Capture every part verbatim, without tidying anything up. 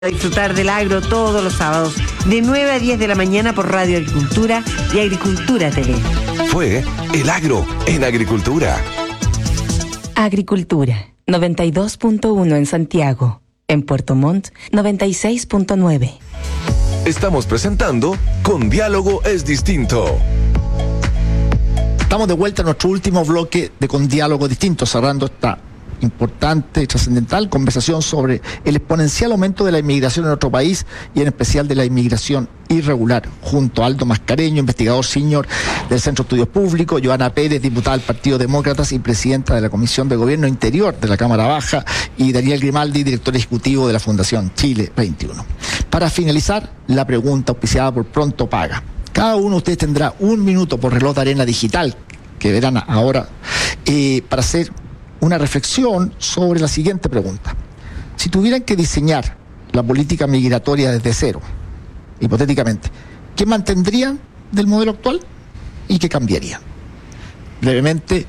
A disfrutar del agro todos los sábados de nueve a diez de la mañana por Radio Agricultura y Agricultura T V. Fue El Agro en Agricultura. Agricultura, noventa y dos punto uno en Santiago. En Puerto Montt, noventa y seis punto nueve. Estamos presentando Con Diálogo es Distinto. Estamos de vuelta a nuestro último bloque de Con Diálogo Distinto, cerrando esta importante y trascendental conversación sobre el exponencial aumento de la inmigración en nuestro país y en especial de la inmigración irregular, junto a Aldo Mascareño, investigador senior del Centro de Estudios Públicos, Joana Pérez, diputada del Partido Demócratas y presidenta de la Comisión de Gobierno Interior de la Cámara Baja, y Daniel Grimaldi, director ejecutivo de la Fundación Chile veintiuno. Para finalizar, la pregunta auspiciada por Pronto Paga. Cada uno de ustedes tendrá un minuto por reloj de arena digital, que verán ahora, eh, para hacer una reflexión sobre la siguiente pregunta. Si tuvieran que diseñar la política migratoria desde cero, hipotéticamente, ¿qué mantendrían del modelo actual y qué cambiarían? Brevemente,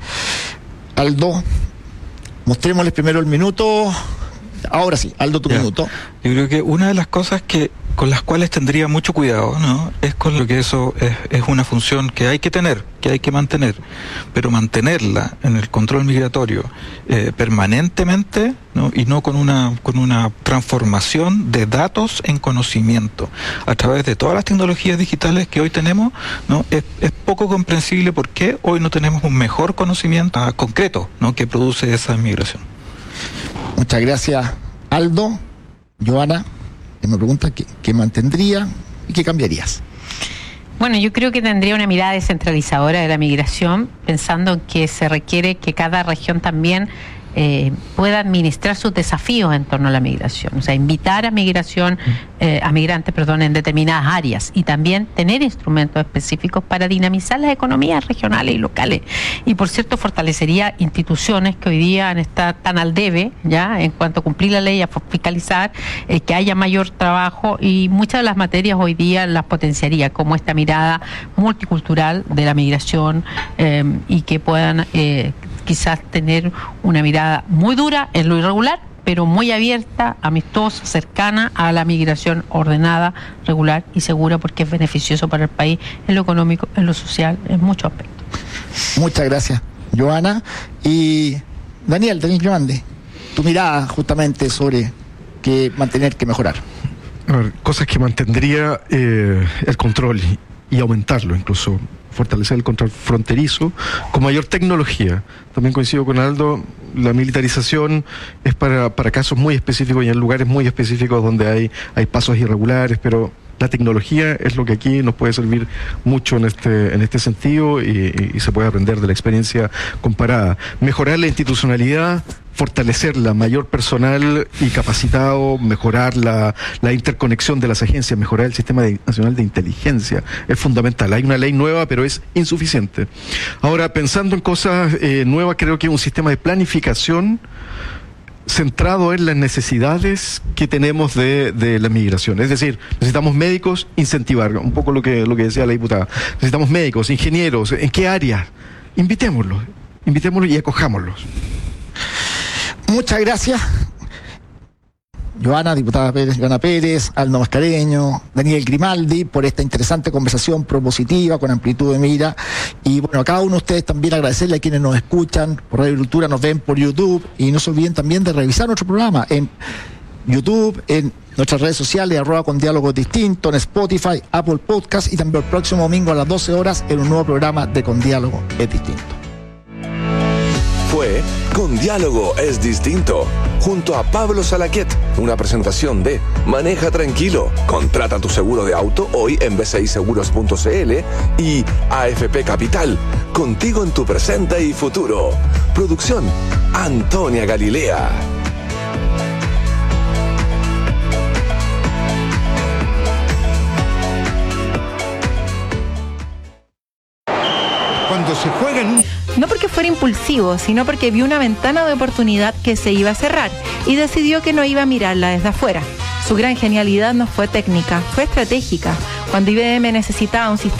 Aldo, mostrémosles primero el minuto. Ahora sí, Aldo, tu ya. minuto. Yo creo que una de las cosas que con las cuales tendría mucho cuidado, ¿no?, es con lo que eso es, es una función que hay que tener, que hay que mantener, pero mantenerla en el control migratorio eh, permanentemente, ¿no?, y no con una con una transformación de datos en conocimiento a través de todas las tecnologías digitales que hoy tenemos, ¿no? Es, es poco comprensible por qué hoy no tenemos un mejor conocimiento uh, concreto, ¿no?, que produce esa migración. Muchas gracias, Aldo. Joana, me pregunta qué, qué mantendría y qué cambiarías. Bueno, yo creo que tendría una mirada descentralizadora de la migración, pensando que se requiere que cada región también eh, pueda administrar sus desafíos en torno a la migración, o sea, invitar a migración, eh, a migrantes, perdón, en determinadas áreas, y también tener instrumentos específicos para dinamizar las economías regionales y locales. Y por cierto, fortalecería instituciones que hoy día están tan al debe, ya, en cuanto a cumplir la ley, a fiscalizar, eh, que haya mayor trabajo, y muchas de las materias hoy día las potenciaría, como esta mirada multicultural de la migración, eh, y que puedan eh, quizás tener una mirada muy dura en lo irregular, pero muy abierta, amistosa, cercana a la migración ordenada, regular y segura, porque es beneficioso para el país en lo económico, en lo social, en muchos aspectos. Muchas gracias, Joana. Y Daniel, Daniel Grimaldi, tu mirada justamente sobre qué mantener, qué mejorar. A ver, cosas que mantendría eh, el control y, y aumentarlo, incluso fortalecer el control fronterizo con mayor tecnología. También coincido con Aldo, la militarización es para, para casos muy específicos y en lugares muy específicos donde hay, hay pasos irregulares, pero la tecnología es lo que aquí nos puede servir mucho en este, en este sentido, y, y, y se puede aprender de la experiencia comparada. Mejorar la institucionalidad, fortalecerla, mayor personal y capacitado, mejorar la, la interconexión de las agencias, mejorar el sistema de, nacional de inteligencia, es fundamental. Hay una ley nueva, pero es insuficiente. Ahora, pensando en cosas eh, nuevas, creo que un sistema de planificación centrado en las necesidades que tenemos de, de la migración. Es decir, necesitamos médicos, incentivar, un poco lo que, lo que decía la diputada. Necesitamos médicos, ingenieros, ¿en qué áreas? Invitémoslos, invitémoslos y acojámoslos. Muchas gracias, Joana, diputada Pérez, Joana Pérez, Aldo Mascareño, Daniel Grimaldi, por esta interesante conversación propositiva, con amplitud de mira. Y bueno, a cada uno de ustedes también agradecerle a quienes nos escuchan por Radio Agricultura, nos ven por YouTube, y no se olviden también de revisar nuestro programa en YouTube, en nuestras redes sociales, arroba Con Diálogo Distinto, en Spotify, Apple Podcast, y también el próximo domingo a las doce horas en un nuevo programa de Con Diálogo es Distinto. Fue Con Diálogo es Distinto, junto a Pablo Salaquet, una presentación de Maneja Tranquilo, contrata tu seguro de auto hoy en b c i seguros punto c l, y A F P Capital, contigo en tu presente y futuro. Producción, Antonia Galilea. Cuando se juega en un... No porque fuera impulsivo, sino porque vio una ventana de oportunidad que se iba a cerrar y decidió que no iba a mirarla desde afuera. Su gran genialidad no fue técnica, fue estratégica. Cuando I B M necesitaba un sistema